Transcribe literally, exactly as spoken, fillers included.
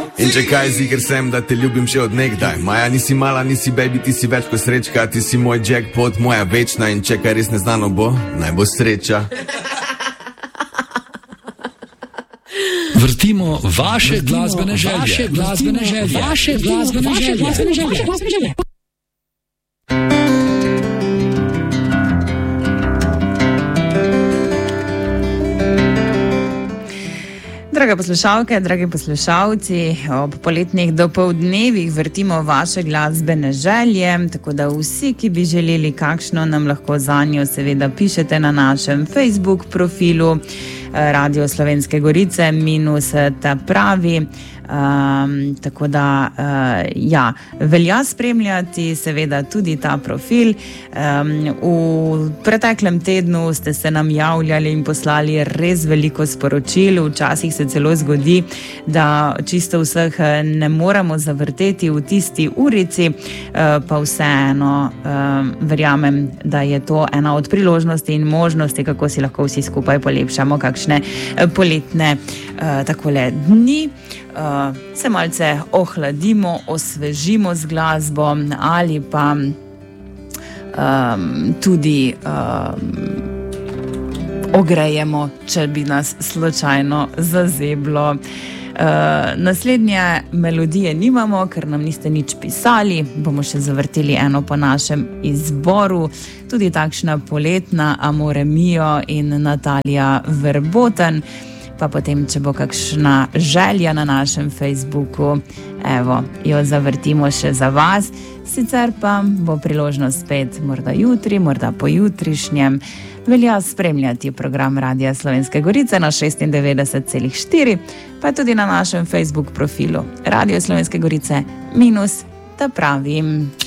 In če kaj ziger sem, da te ljubim že od nekdaj. Maja, nisi mala, nisi baby, ti si več kot srečka. Ti si moj jackpot, moja večna. In če kaj res neznano bo, naj bo sreča. Vrtimo vaše glasbene želje. Vaše glasbene želje. Vaše glasbene želje. Vaše glasbene želje. Drage poslušalke, dragi poslušalci, ob poletnih dopoldnevih vrtimo vaše glasbene želje, tako da vsi, ki bi želeli kakšno, nam lahko zanjo seveda pišete na našem Facebook profilu Radio Slovenske Gorice minus ta pravi. Um, tako da uh, ja, velja spremljati seveda tudi ta profil. Um, v preteklem tednu ste se nam javljali in poslali res veliko sporočil, včasih se celo zgodi, da čisto vseh ne moremo zavrteti v tisti urici, uh, pa vseeno uh, verjamem, da je to ena od priložnosti in možnosti, kako si lahko vsi skupaj polepšamo kakšne poletne uh, takole dni. Uh, se malce ohladimo, osvežimo z glasbo ali pa um, tudi um, ogrejemo, če bi nas slučajno zazeblo. Uh, naslednje melodije nimamo, ker nam niste nič pisali, bomo še zavrteli eno po našem izboru, tudi takšna poletna Amore Mio in Natalija Verboten. Pa potem, če bo kakšna želja na našem Facebooku, evo, jo zavrtimo še za vas. Sicer pa bo priložnost spet morda jutri, morda pojutrišnjem. Velja spremljati program Radia Slovenske Gorice na šestindevetdeset celih štiri, pa tudi na našem Facebook profilu Radio Slovenske Gorice minus ta pravi.